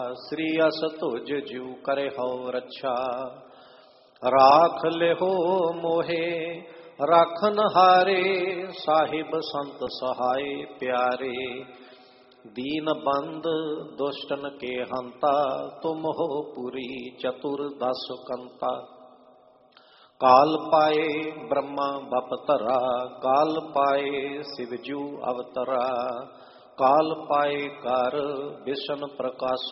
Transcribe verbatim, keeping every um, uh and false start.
श्री अस तुज जू करे हो रक्षा। राख ले हो मोहे राखन हारे साहिब संत सहाय प्यारे। दीन बंद दुष्टन के हंता तुम हो पुरी चतुर दस कंता। काल पाए ब्रह्मा बपतरा काल पाए शिवजू अवतरा। काल पाए कर विष्णु प्रकाश